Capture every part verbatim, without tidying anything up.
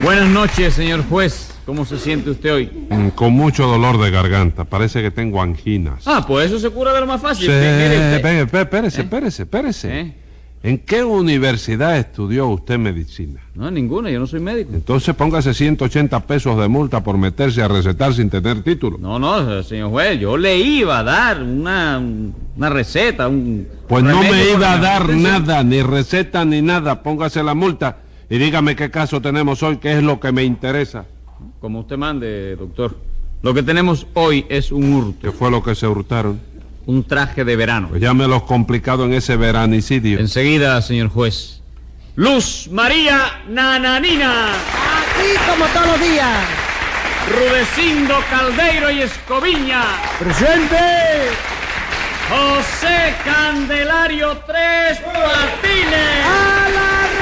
Buenas noches, señor juez. ¿Cómo se siente usted hoy? Mm, con mucho dolor de garganta. Parece que tengo anginas. Ah, pues eso se cura de lo más fácil. Sí, Mire usted. venga, espérese, espérese, espérese. ¿Eh? ¿En qué universidad estudió usted medicina? No, ninguna, yo no soy médico. Entonces póngase ciento ochenta pesos de multa por meterse a recetar sin tener título. No, no, señor juez, yo le iba a dar una, una receta, un... Pues no remedio me iba para a la dar hipertensión. nada, ni receta ni nada. Póngase la multa y dígame qué caso tenemos hoy, qué es lo que me interesa. Como usted mande, doctor. Lo que tenemos hoy es un hurto, ¿Qué fue lo que se hurtaron? un traje de verano. Pues llámelos complicado en ese veranicidio. Enseguida, señor juez. Luz María Nananina, Aquí como todos los días. Rudecindo Caldeiro y Escoviña, ¡Presente! José Candelario Tres Patines. ¡A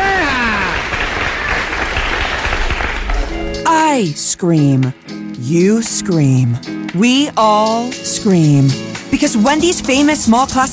la reja! I scream. You scream. We all scream. Because Wendy's famous small class...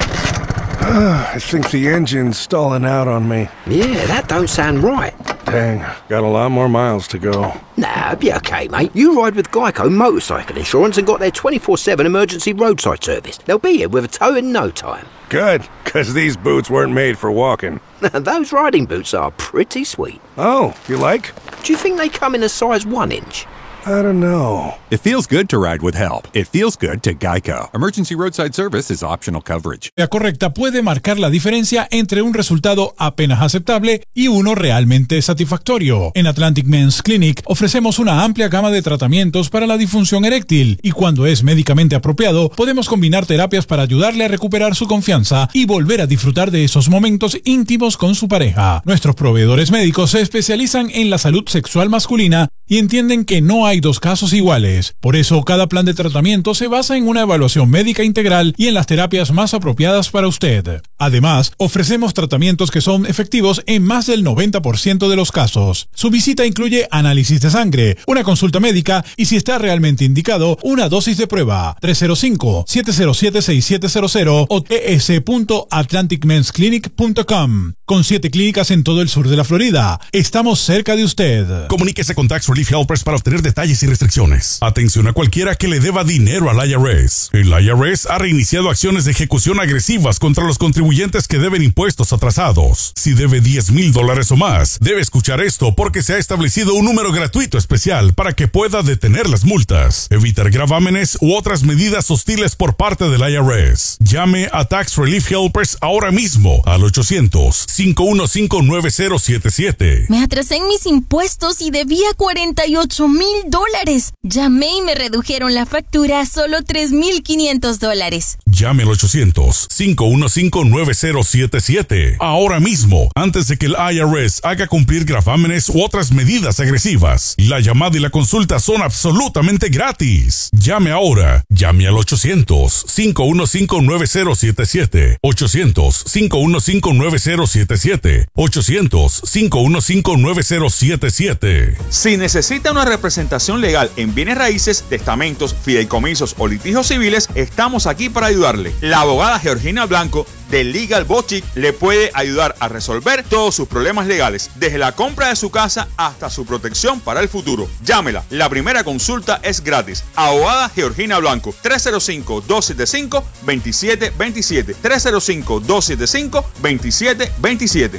I think the engine's stalling out on me. Yeah, that don't sound right. Dang, got a lot more miles to go. Nah, it'll be okay, mate. You ride with Geico Motorcycle Insurance and got their twenty-four seven emergency roadside service. They'll be here with a tow in no time. Good, because these boots weren't made for walking. Those riding boots are pretty sweet. Oh, you like? Do you think they come in a size one inch? I don't know. It feels good to ride with help. It feels good to Geico. Emergency roadside service is optional coverage. La correcta puede marcar la diferencia entre un resultado apenas aceptable y uno realmente satisfactorio. En Atlantic Men's Clinic ofrecemos una amplia gama de tratamientos para la disfunción eréctil y cuando es médicamente apropiado podemos combinar terapias para ayudarle a recuperar su confianza y volver a disfrutar de esos momentos íntimos con su pareja. Nuestros proveedores médicos se especializan en la salud sexual masculina y entienden que no hay dos casos iguales. Por eso, cada plan de tratamiento se basa en una evaluación médica integral y en las terapias más apropiadas para usted. Además, ofrecemos tratamientos que son efectivos en más del noventa por ciento de los casos. Su visita incluye análisis de sangre, una consulta médica y, si está realmente indicado, una dosis de prueba. tres cero cinco, siete cero siete, seis siete cero cero o t s punto atlantic mens clinic punto com. Con siete clínicas en todo el sur de la Florida, estamos cerca de usted. Comuníquese con Tax Relief Helpers para obtener detalles y restricciones. Atención a cualquiera que le deba dinero al I R S. El I R S ha reiniciado acciones de ejecución agresivas contra los contribuyentes que deben impuestos atrasados. Si debe diez mil dólares o más, debe escuchar esto porque se ha establecido un número gratuito especial para que pueda detener las multas, evitar gravámenes u otras medidas hostiles por parte del I R S. Llame a Tax Relief Helpers ahora mismo al ochocientos, cinco uno cinco, nueve cero siete siete. Me atrasé en mis impuestos y debía cuarenta y ocho mil dólares. Llamé y me redujeron la factura a solo tres mil quinientos dólares. Llame al ochocientos, cinco uno cinco, nueve cero siete siete ahora mismo, antes de que el I R S haga cumplir gravámenes u otras medidas agresivas. La llamada y la consulta son absolutamente gratis. Llame ahora. Llame al ochocientos, cinco uno cinco, nueve cero siete siete. ochocientos, cinco uno cinco, nueve cero siete siete. ochocientos, cinco uno cinco, nueve cero siete siete. Si necesita una representación legal en bienes raíces, testamentos, fideicomisos o litigios civiles, estamos aquí para ayudarle. La abogada Georgina Blanco de Legal Boutique le puede ayudar a resolver todos sus problemas legales, desde la compra de su casa hasta su protección para el futuro. Llámela, la primera consulta es gratis. Abogada Georgina Blanco, tres cero cinco, dos siete cinco, dos siete dos siete, tres cero cinco, dos siete cinco, dos siete dos siete.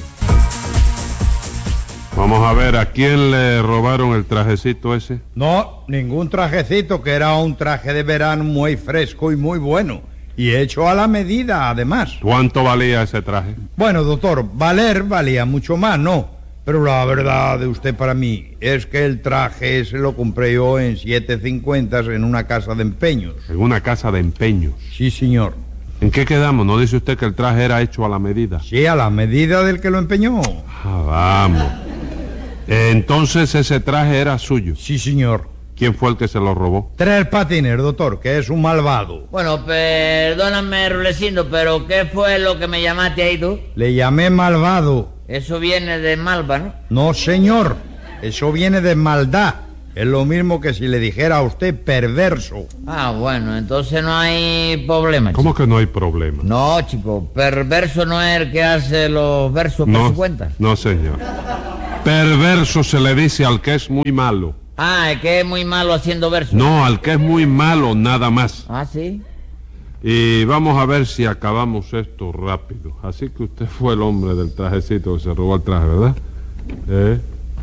Vamos a ver, ¿a quién le robaron el trajecito ese? No, ningún trajecito, que era un traje de verano muy fresco y muy bueno. Y hecho a la medida, además. ¿Cuánto valía ese traje? Bueno, doctor, valer valía mucho más, ¿no? Pero la verdad de usted para mí es que el traje se lo compré yo en siete cincuenta en una casa de empeños. ¿En una casa de empeños? Sí, señor. ¿En qué quedamos? ¿No dice usted que el traje era hecho a la medida? Sí, a la medida del que lo empeñó. Ah, vamos. Entonces ese traje era suyo. Sí, señor. ¿Quién fue el que se lo robó? Tres Patines, doctor, que es un malvado. Bueno, perdóname, Rulecindo, pero ¿qué fue lo que me llamaste ahí tú? Le llamé malvado. Eso viene de Malva, ¿no? No, señor. Eso viene de maldad. Es lo mismo que si le dijera a usted perverso. Ah, bueno, entonces no hay problema, chico. ¿Cómo que no hay problema? No, chico, perverso no es el que hace los versos por no, su cuenta. No, señor. Perverso se le dice al que es muy malo. Ah, es que es muy malo haciendo versos. No, al que es muy malo nada más. Ah, sí. Y vamos a ver si acabamos esto rápido. Así que usted fue el hombre del trajecito que se robó el traje, ¿verdad? ¿Eh?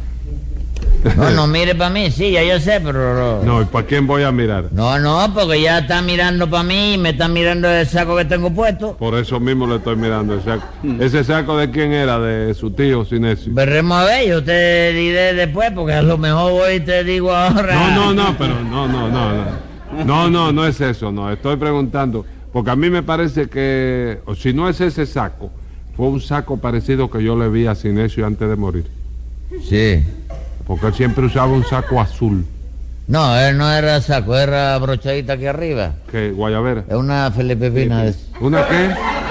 No, no mire para mí, sí, ya yo sé, pero... No, ¿y para quién voy a mirar? No, no, porque ya está mirando para mí y me está mirando el saco que tengo puesto. Por eso mismo le estoy mirando el saco. ¿Ese saco de quién era? ¿De su tío Sinesio? Veremos a ver, yo te diré después, porque a lo mejor voy y te digo ahora... No, no, no, pero no, no, no, no. No, no, no es eso, no. Estoy preguntando, porque a mí me parece que, o si no es ese saco, fue un saco parecido que yo le vi a Sinesio antes de morir. Sí. Porque él siempre usaba un saco azul. No, él no era saco, era brochadita aquí arriba. ¿Qué? ¿Guayabera? Es una Felipe Pina de esa. ¿Una qué?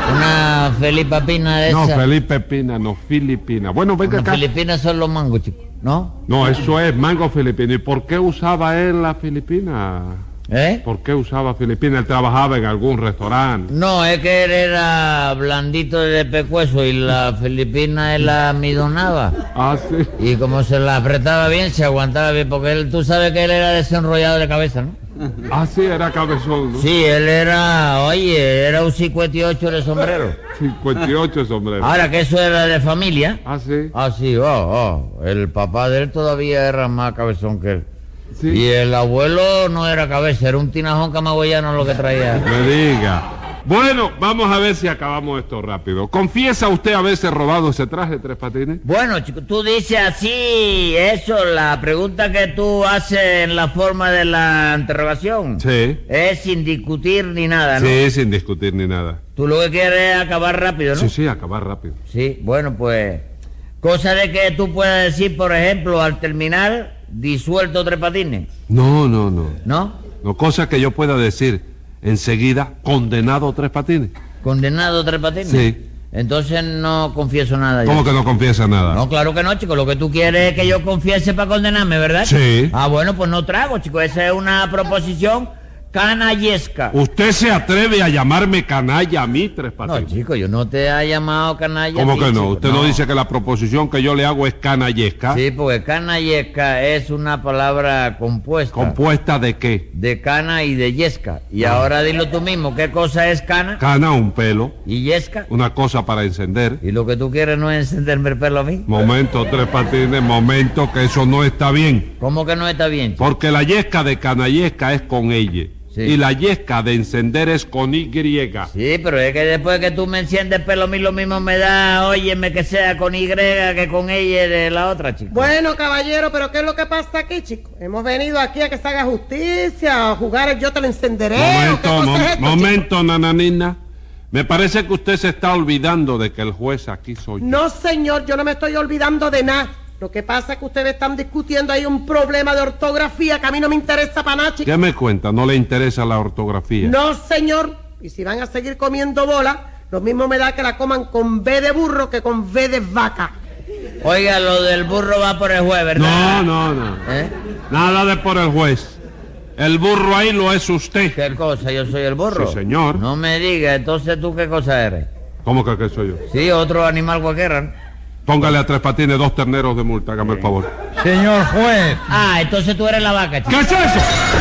Una Felipe Pina de No, esa. Felipe Pina, no, Filipina. Bueno, venga Las acá. Filipinas son los mangos, chicos, ¿no? No, eso es mango filipino. ¿Y por qué usaba él la filipina? ¿Eh? ¿Por qué usaba filipina? Él trabajaba en algún restaurante. No, es que él era blandito de pecueso y la Filipina él la midonaba. Ah, sí. Y como se la apretaba bien, se aguantaba bien, porque él, tú sabes que él era desenrollado de cabeza, ¿no? Ah, sí, era cabezón, ¿no? Sí, él era, oye, era un cincuenta y ocho de sombrero. cincuenta y ocho sombreros. Ahora que eso era de familia. Ah, sí. Ah, sí, oh, oh. El papá de él todavía era más cabezón que él. Sí. Y el abuelo no era cabeza, era un tinajón camagüeyano lo que traía. Me diga. Bueno, vamos a ver si acabamos esto rápido. ¿Confiesa usted haberse robado ese traje, Tres Patines? Bueno, chico, tú dices así, eso, la pregunta que tú haces en la forma de la interrogación. Sí. Es sin discutir ni nada, ¿no? Sí, sin discutir ni nada. Tú lo que quieres es acabar rápido, ¿no? Sí, sí, acabar rápido. Sí, bueno, pues... Cosa de que tú puedas decir, por ejemplo, al terminar, disuelto Tres Patines. No, no, no. ¿No? No, cosa que yo pueda decir enseguida, condenado Tres Patines. ¿Condenado Tres Patines? Sí. Entonces no confieso nada. ¿Cómo yo. que no confiesa nada? No, claro que no, chico. Lo que tú quieres es que yo confiese para condenarme, ¿verdad? Sí. Ah, bueno, pues no trago, chico. Esa es una proposición canallesca. ¿Usted se atreve a llamarme canalla a mí, Tres No, Patines? chico, yo no te he llamado canalla. ¿Cómo a ti, que no? chico. ¿Usted no. dice que la proposición que yo le hago es canallesca? Sí, porque canallesca es una palabra compuesta. ¿Compuesta de qué? De cana y de yesca. Y ah. ahora dilo tú mismo, ¿qué cosa es cana? Cana, un pelo. ¿Y yesca? Una cosa para encender. ¿Y lo que tú quieres no es encenderme el pelo a mí? Momento, Tres Patines, momento, que eso no está bien. ¿Cómo que no está bien, chico? Porque la yesca de canallesca es con ella. Sí. Y la yesca de encender es con Y. Sí, pero es que después que tú me enciendes el pelo a mí lo mismo me da, óyeme, que sea con Y que con ella de la otra, chico. Bueno, caballero, pero ¿qué es lo que pasa aquí, chico? Hemos venido aquí a que se haga justicia, a jugar el yo te lo encenderé. Momento, mo es esto, momento, chico? nananina. Me parece que usted se está olvidando de que el juez aquí soy yo. No, señor, yo no me estoy olvidando de nada. Lo que pasa es que ustedes están discutiendo ahí un problema de ortografía que a mí no me interesa para nada, chico. ¿Qué me cuenta? ¿No le interesa la ortografía? No, señor. Y si van a seguir comiendo bola, lo mismo me da que la coman con B de burro que con V de vaca. Oiga, lo del burro va por el juez, ¿verdad? No, no, no. ¿Eh? Nada de por el juez. El burro ahí lo es usted. ¿Qué cosa? ¿Yo soy el burro? Sí, señor. No me diga, entonces ¿tú qué cosa eres? ¿Cómo que qué soy yo? Sí, otro animal cualquiera, ¿no? Póngale a Tres Patines dos terneros de multa, hágame el favor. Señor juez. Ah, entonces tú eres la vaca, chico. ¿Qué es eso?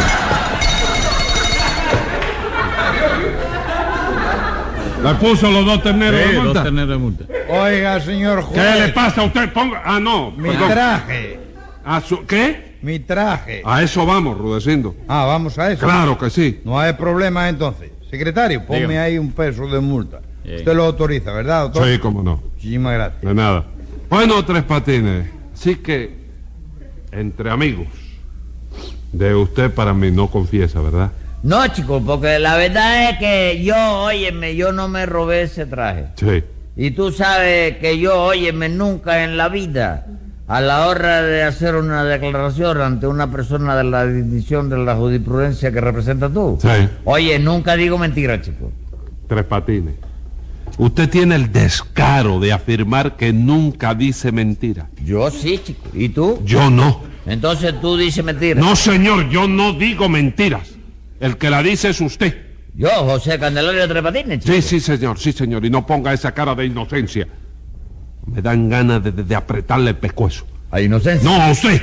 ¿Le puso los dos terneros Sí, de multa? dos terneros de multa. Oiga, señor juez. ¿Qué le pasa a usted? Ponga... Ah, no. Mi perdón. traje. ¿A su... ¿Qué? Mi traje. A eso vamos, Rudecindo. Ah, vamos a eso. Claro que sí. No hay problema entonces. Secretario, ponme Dígame. ahí un peso de multa. Sí. Usted lo autoriza, ¿verdad, doctor? Sí, cómo no. Muchísimas gracias. De nada. Bueno, Tres Patines. Sí que, entre amigos, de usted para mí no confiesa, ¿verdad? No, chico, porque la verdad es que yo, óyeme, yo no me robé ese traje. Sí. Y tú sabes que yo, óyeme, nunca en la vida, a la hora de hacer una declaración ante una persona de la división de la jurisprudencia que representa tú, Sí. oye, nunca digo mentira, chico. Tres Patines. Usted tiene el descaro de afirmar que nunca dice mentira. Yo sí, chico. ¿Y tú? Yo no. Entonces tú dices mentira. No, señor, yo no digo mentiras. El que la dice es usted. Yo, José Candelario Tres Patines, chico. Sí, sí, señor, sí, señor. Y no ponga esa cara de inocencia. Me dan ganas de, de, de apretarle el pescuezo. a inocencia. No, a usted.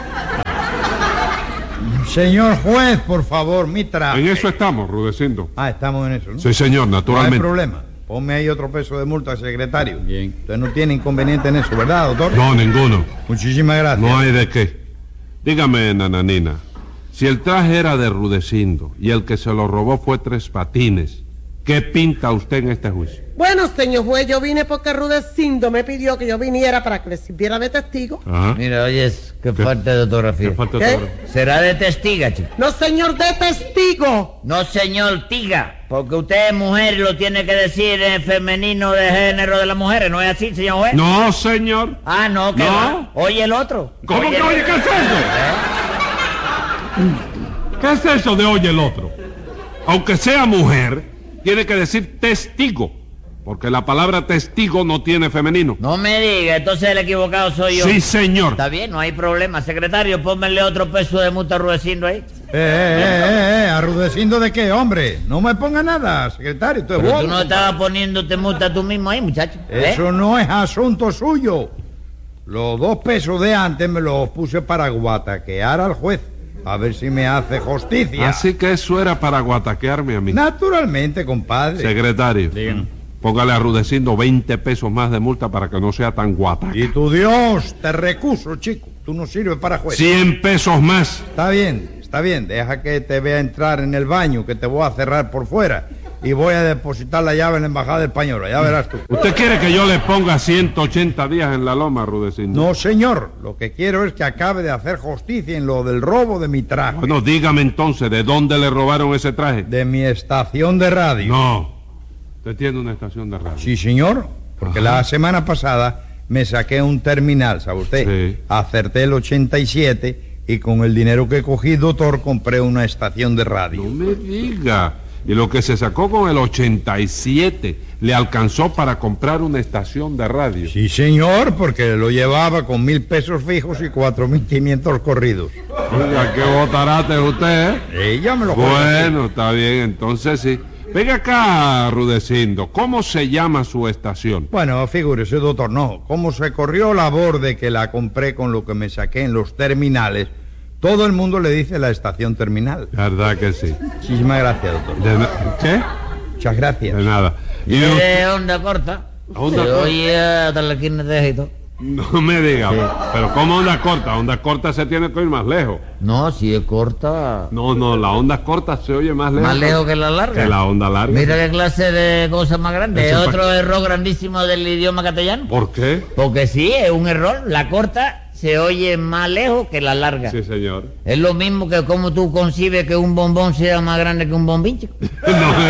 Señor juez, por favor, mi traje. En eso estamos, Rudecindo. Ah, estamos en eso, ¿no? Sí, señor, naturalmente. No hay problema. Ponme ahí otro peso de multa, secretario. Bien. Usted no tiene inconveniente en eso, ¿verdad, doctor? No, ninguno. Muchísimas gracias. No hay de qué. Dígame, nananina, si el traje era de Rudecindo y el que se lo robó fue Tres Patines, ¿qué pinta usted en este juicio? Bueno, señor juez, yo vine porque Rudecindo me pidió que yo viniera para que le sirviera de testigo. Ajá. Mira, oye, qué falta de ortografía. ¿Qué falta de ¿Qué? ortografía? Será de testiga, chico. No, señor, de testigo. No, señor Tiga, porque usted es mujer y lo tiene que decir en femenino de género de las mujeres, ¿no es así, señor juez? No, señor. Ah, no, que No. va. Oye el otro. ¿Cómo que oye? ¿Qué es eso? ¿Qué es eso de oye el otro? Aunque sea mujer, tiene que decir testigo, porque la palabra testigo no tiene femenino. No me diga, entonces el equivocado soy yo. Sí, señor. Está bien, no hay problema. Secretario, pónmele otro peso de multa a Rudecindo ahí. Eh, eh, eh, eh, ¿arrudeciendo de qué, hombre? No me ponga nada, secretario. Esto es Pero bobo, tú no compadre. estabas poniéndote multa tú mismo ahí, muchacho. ¿eh? Eso no es asunto suyo. Los dos pesos de antes me los puse para guataquear al juez, a ver si me hace justicia. Así que eso era para guataquearme a mí. Naturalmente, compadre. Secretario, póngale a Rudecindo veinte pesos más de multa para que no sea tan guataca. Y tu Dios, te recuso, chico. Tú no sirves para juez. cien pesos más. Está bien, está bien. Deja que te vea entrar en el baño, que te voy a cerrar por fuera. Y voy a depositar la llave en la embajada española. Ya verás tú. ¿Usted quiere que yo le ponga ciento ochenta días en la loma, Rudecindo? No, señor. Lo que quiero es que acabe de hacer justicia en lo del robo de mi traje. Bueno, dígame entonces, ¿de dónde le robaron ese traje? De mi estación de radio. No. Usted tiene una estación de radio. Sí, señor. Porque Ajá. la semana pasada me saqué un terminal, ¿sabe usted? Sí. Acerté el ochenta y siete y con el dinero que cogí, doctor, compré una estación de radio. No me diga. Y lo que se sacó con el ochenta y siete le alcanzó para comprar una estación de radio. Sí, señor, porque lo llevaba con mil pesos fijos y cuatro mil quinientos corridos. Oiga, qué botarate es usted, ¿eh? Ella me lo Bueno, está bien, entonces sí. Venga acá, Rudecindo, ¿cómo se llama su estación? Bueno, figúrese, doctor, no. Como se corrió la borde que la compré con lo que me saqué en los terminales, todo el mundo le dice la estación terminal. ¿Verdad que sí? Muchísimas gracias, doctor. De na- ¿Qué? Muchas gracias. De nada. Y Y de usted- onda corta. Onda Se corta. oye hasta la esquina de Egipto. No me diga, pero ¿cómo onda corta? Onda corta se tiene que ir más lejos. No, si es corta. No, no, la onda corta se oye más lejos. Más lejos que la larga. Que la onda larga. Mira qué clase de cosa más grande. Es Eso pa- otro error grandísimo del idioma castellano. ¿Por qué? Porque sí, es un error. La corta se oye más lejos que la larga. Sí, señor. Es lo mismo que como tú concibes que un bombón sea más grande que un bombín, chico. No me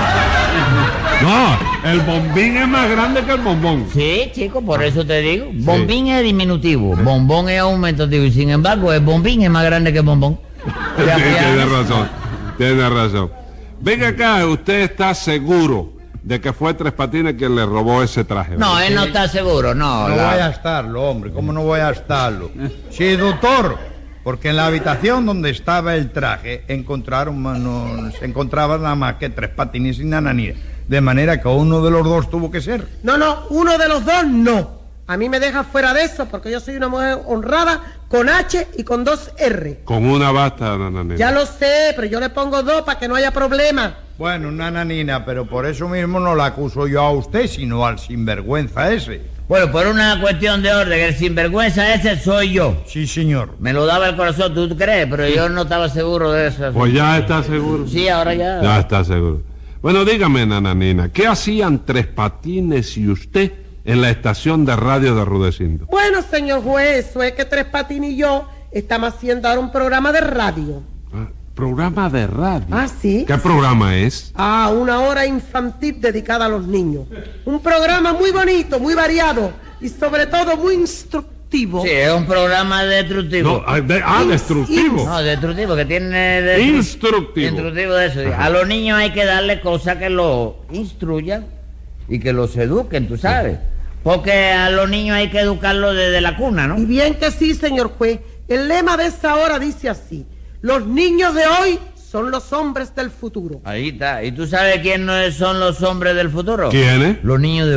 diga. No, el bombín es más grande que el bombón. Sí, chico, por eso te digo. Bombín es diminutivo, bombón es aumentativo. Y sin embargo, el bombín es más grande que el bombón. Sí, tiene razón, tiene razón. Venga acá, ¿usted está seguro de que fue Tres Patines quien le robó ese traje? No, ¿verdad? él no está seguro, no. No la- voy a estarlo, hombre. ¿Cómo no voy a estarlo? Sí, doctor. Porque en la habitación donde estaba el traje encontraron, no, se encontraban nada más que Tres Patines y Nananina. De manera que uno de los dos tuvo que ser. No, no, uno de los dos no. A mí me deja fuera de eso porque yo soy una mujer honrada con H y con dos R. Con una basta, nananina. Ya lo sé, pero yo le pongo dos para que no haya problema. Bueno, Nananina, pero por eso mismo no la acuso yo a usted, sino al sinvergüenza ese. Bueno, por una cuestión de orden, el sinvergüenza ese soy yo. Sí, señor. Me lo daba el corazón, ¿tú crees? Pero yo no estaba seguro de eso. Pues ya está seguro. Sí, ahora ya. Ya está seguro. Bueno, dígame, nananina, ¿qué hacían Tres Patines y usted en la estación de radio de Rudecindo? Bueno, señor juez, eso es que Tres Patines y yo estamos haciendo ahora un programa de radio. Ah, programa de radio. Ah, ¿sí? ¿Qué programa es? Ah, una hora infantil dedicada a los niños. Un programa muy bonito, muy variado y sobre todo muy instructivo. Sí, es un programa destructivo. No, ah, de- ah, destructivo. No, destructivo, que tiene... destru- Instructivo. Instructivo de eso. A los niños hay que darle cosas que los instruyan y que los eduquen, tú sabes. Porque a los niños hay que educarlos desde la cuna, ¿no? Y bien que sí, señor juez. El lema de esa hora dice así: los niños de hoy son los hombres del futuro. Ahí está. ¿Y tú sabes quiénes son los hombres del futuro? ¿Quiénes? Los niños de hoy.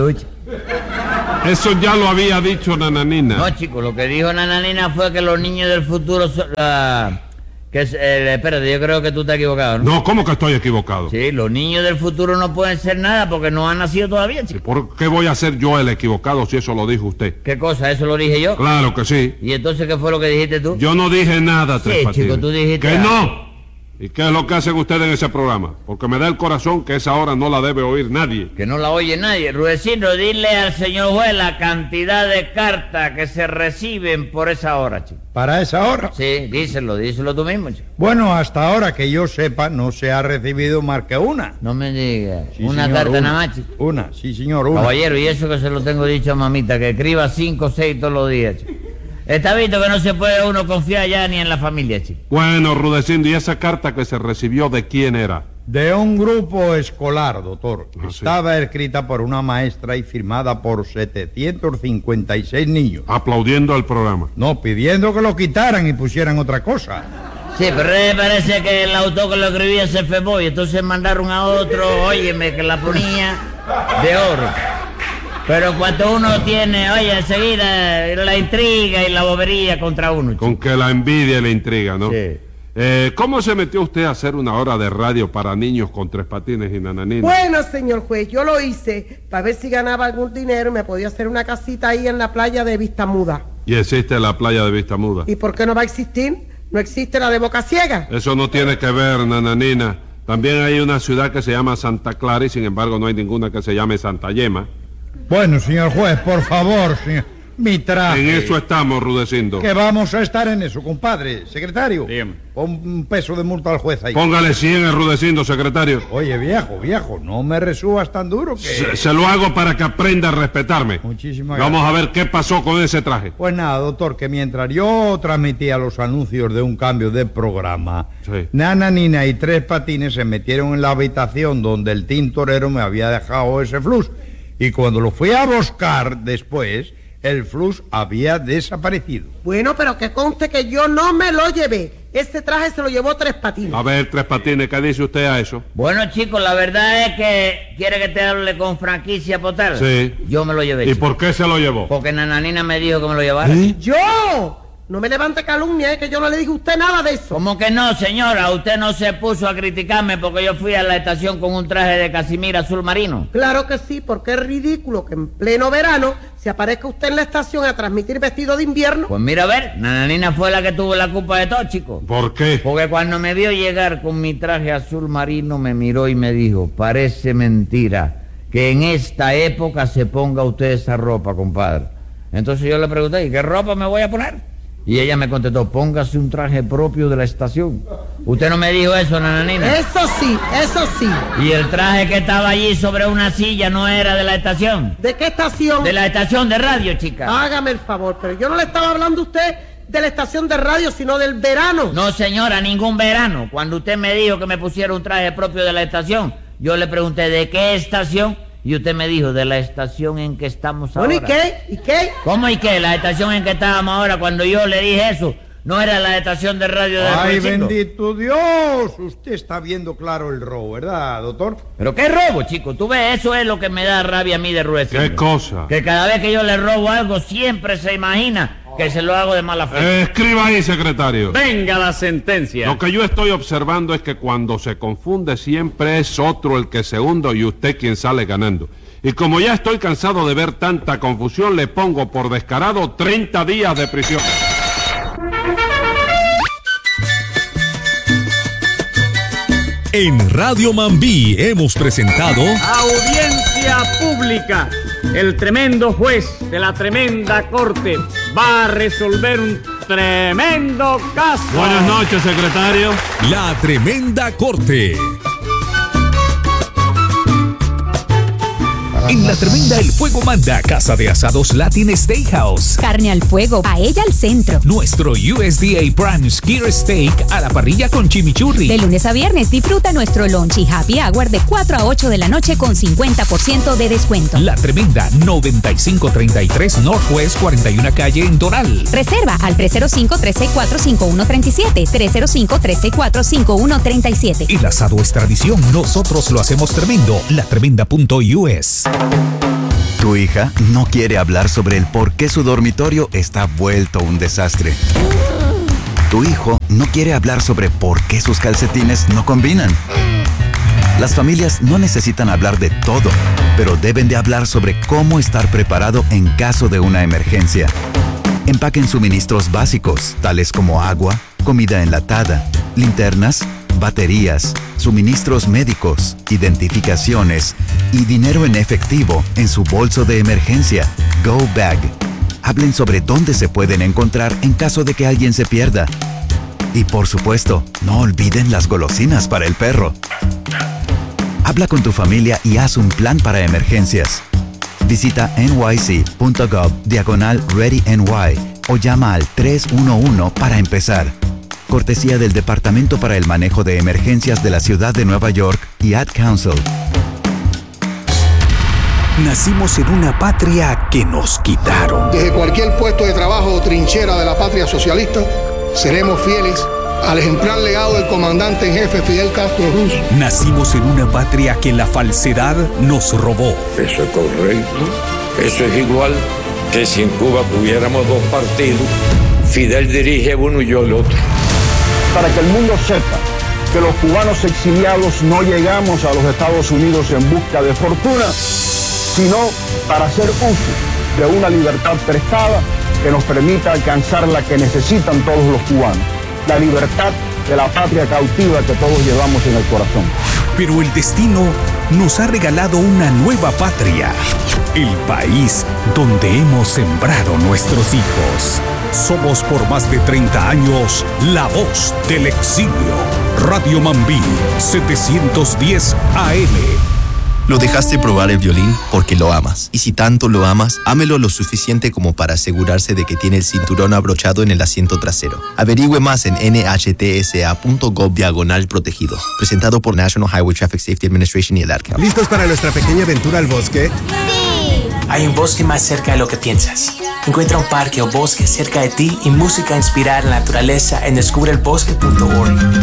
Eso ya lo había dicho Nananina. No, chico, lo que dijo Nananina fue que los niños del futuro... son, la- que es- eh, espérate, yo creo que tú estás equivocado, ¿no? No, ¿cómo que estoy equivocado? Sí, los niños del futuro no pueden ser nada porque no han nacido todavía, chico. ¿Por qué voy a ser yo el equivocado si eso lo dijo usted? ¿Qué cosa? ¿Eso lo dije yo? Claro que sí. ¿Y entonces qué fue lo que dijiste tú? Yo no dije nada, Tres Sí, Patines. chico, tú dijiste ¡Que algo. no! ¿Y qué es lo que hacen ustedes en ese programa? Porque me da el corazón que esa hora no la debe oír nadie. Que no la oye nadie. Rudecindo, dile al señor juez la cantidad de cartas que se reciben por esa hora, chico. ¿Para esa hora? Sí, díselo, díselo tú mismo, chico. Bueno, hasta ahora que yo sepa, no se ha recibido más que una. No me digas. Sí, una señor, carta una. nada más, chico. Una, sí, señor, una. Caballero, y eso que se lo tengo dicho a mamita, que escriba cinco o seis todos los días, chico. Está visto que no se puede uno confiar ya ni en la familia, chico. Bueno, Rudecindo, ¿y esa carta que se recibió de quién era? De un grupo escolar, doctor. Ah, sí. Estaba escrita por una maestra y firmada por setecientos cincuenta y seis niños. Aplaudiendo al programa. No, pidiendo que lo quitaran y pusieran otra cosa. Sí, pero me parece que el autor que lo escribía se enfermó y entonces mandaron a otro, óyeme, que la ponía de oro. Pero cuando uno tiene, oye, enseguida la intriga y la bobería contra uno, chico. Con que la envidia y la intriga, ¿no? Sí. Eh, ¿Cómo se metió usted a hacer una hora de radio para niños con Tres Patines y Nananina? Bueno, señor juez, yo lo hice para ver si ganaba algún dinero y me podía hacer una casita ahí en la playa de Vista Muda. Y existe la playa de Vista Muda. ¿Y por qué no va a existir? ¿No existe la de Boca Ciega? Eso no tiene que ver, Nananina. También hay una ciudad que se llama Santa Clara y sin embargo no hay ninguna que se llame Santa Yema. Bueno, señor juez, por favor, señor. Mi traje. En eso estamos, Rudecindo. Que vamos a estar en eso, compadre. Secretario. Dígame. Pon un peso de multa al juez ahí. Póngale cien al Rudecindo, secretario. Oye, viejo, viejo, no me resubas tan duro que... Se, se lo hago para que aprenda a respetarme. Muchísimas Vamos gracias. a ver qué pasó con ese traje. Pues nada, doctor, que mientras yo transmitía los anuncios de un cambio de programa, Sí. Nana, Nina y Tres Patines se metieron en la habitación donde el tintorero me había dejado ese flux. Y cuando lo fui a buscar después, el flux había desaparecido. Bueno, pero que conste que yo no me lo llevé. Ese traje se lo llevó Tres Patines. A ver, Tres Patines, ¿qué dice usted a eso? Bueno, chicos, la verdad es que quiere que te hable con franquicia total. Sí. Yo me lo llevé. ¿Y chico. por qué se lo llevó? Porque Nananina me dijo que me lo llevara. ¡Yo! No me levante calumnia, ¿eh? Que yo no le dije a usted nada de eso. ¿Cómo que no, señora? Usted no se puso a criticarme porque yo fui a la estación con un traje de casimira azul marino. Claro que sí, porque es ridículo que en pleno verano se aparezca usted en la estación a transmitir vestido de invierno. Pues mira, a ver, Nananina fue la que tuvo la culpa de todo, chico. ¿Por qué? Porque cuando me vio llegar con mi traje azul marino, me miró y me dijo, parece mentira que en esta época se ponga usted esa ropa, compadre. Entonces yo le pregunté, ¿y qué ropa me voy a poner? Y ella me contestó, póngase un traje propio de la estación. ¿Usted no me dijo eso, Nananina? Eso sí, eso sí. Y el traje que estaba allí sobre una silla no era de la estación. ¿De qué estación? De la estación de radio, chica. Hágame el favor, pero yo no le estaba hablando a usted de la estación de radio, sino del verano. No, señora, ningún verano. Cuando usted me dijo que me pusiera un traje propio de la estación, yo le pregunté, ¿de qué estación? Y usted me dijo, de la estación en que estamos ahora. Bueno, ¿y qué? ¿Y qué? ¿Cómo y qué? La estación en que estábamos ahora, cuando yo le dije eso, no era la estación de radio de ¡Ay, Rudecindo. bendito Dios! Usted está viendo claro el robo, ¿verdad, doctor? ¿Pero qué robo, chico? Tú ves, eso es lo que me da rabia a mí de Rudecindo. ¿Qué cosa? Que cada vez que yo le robo algo, siempre se imagina que se lo hago de mala fe. Eh, escriba ahí, secretario. Venga la sentencia. Lo que yo estoy observando es que cuando se confunde siempre es otro el que se hunde y usted quien sale ganando. Y como ya estoy cansado de ver tanta confusión, le pongo por descarado treinta días de prisión. En Radio Mambí hemos presentado Audiencia pública. El tremendo juez de la tremenda corte va a resolver un tremendo caso. Buenas noches, secretario. La Tremenda Corte. En La Tremenda el fuego manda. Casa de Asados Latin Steakhouse. Carne al fuego, paella al centro. Nuestro U S D A Prime Skier Steak a la parrilla con chimichurri. De lunes a viernes disfruta nuestro lunch y happy hour de cuatro a ocho de la noche con cincuenta por ciento de descuento. La Tremenda, noventa y cinco treinta y tres Northwest cuarenta y una calle en Doral. Reserva al tres cero cinco, tres seis cuatro, cinco uno tres siete, tres cero cinco, tres seis cuatro, cinco uno tres siete. El asado es tradición, nosotros lo hacemos tremendo. La Tremenda punto U S. Tu hija no quiere hablar sobre el por qué su dormitorio está vuelto un desastre. Tu hijo no quiere hablar sobre por qué sus calcetines no combinan. Las familias no necesitan hablar de todo, pero deben de hablar sobre cómo estar preparado en caso de una emergencia. Empaquen suministros básicos, tales como agua, comida enlatada, linternas, baterías, suministros médicos, identificaciones y dinero en efectivo en su bolso de emergencia, Go Bag. Hablen sobre dónde se pueden encontrar en caso de que alguien se pierda. Y por supuesto, no olviden las golosinas para el perro. Habla con tu familia y haz un plan para emergencias. Visita nyc.gov diagonal ReadyNY o llama al tres uno uno para empezar. Cortesía del Departamento para el Manejo de Emergencias de la Ciudad de Nueva York y Ad Council. Nacimos en una patria que nos quitaron. Desde cualquier puesto de trabajo o trinchera de la patria socialista, seremos fieles al ejemplar legado del comandante en jefe Fidel Castro Ruz. Nacimos en una patria que la falsedad nos robó. Eso es correcto. Eso es igual que si en Cuba tuviéramos dos partidos, Fidel dirige uno y yo el otro. Para que el mundo sepa que los cubanos exiliados no llegamos a los Estados Unidos en busca de fortuna, sino para hacer uso de una libertad prestada que nos permita alcanzar la que necesitan todos los cubanos, la libertad de la patria cautiva que todos llevamos en el corazón. Pero el destino nos ha regalado una nueva patria, el país donde hemos sembrado nuestros hijos. Somos por más de treinta años la voz del exilio. Radio Mambí, setecientos diez A M. Lo dejaste probar el violín porque lo amas. Y si tanto lo amas, ámelo lo suficiente como para asegurarse de que tiene el cinturón abrochado en el asiento trasero. Averigüe más en nhtsa.gov diagonal protegidos. Presentado por National Highway Traffic Safety Administration y el A D C A L. ¿Listos para nuestra pequeña aventura al bosque? ¡Sí! Hay un bosque más cerca de lo que piensas. Encuentra un parque o bosque cerca de ti y música inspirada en la naturaleza en descubre el bosque punto org.